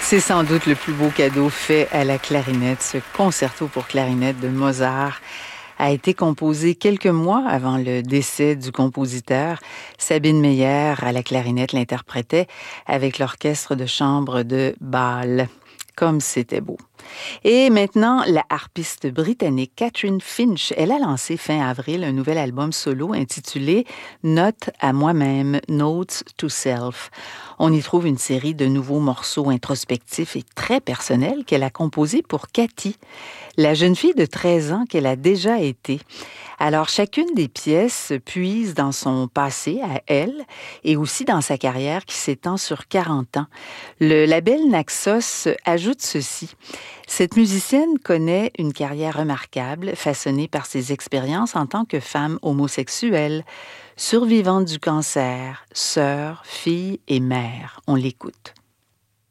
C'est sans doute le plus beau cadeau fait à la clarinette. Ce concerto pour clarinette de Mozart a été composé quelques mois avant le décès du compositeur. Sabine Meyer, à la clarinette, l'interprétait avec l'orchestre de chambre de Bâle. Comme c'était beau. Et maintenant, la harpiste britannique Catherine Finch, elle a lancé fin avril un nouvel album solo intitulé Notes à moi-même, Notes to Self. On y trouve une série de nouveaux morceaux introspectifs et très personnels qu'elle a composés pour Cathy, la jeune fille de 13 ans qu'elle a déjà été. Alors, chacune des pièces puise dans son passé à elle et aussi dans sa carrière qui s'étend sur 40 ans. Le label Naxos ajoute ceci. Cette musicienne connaît une carrière remarquable, façonnée par ses expériences en tant que femme homosexuelle, survivante du cancer, sœur, fille et mère. On l'écoute.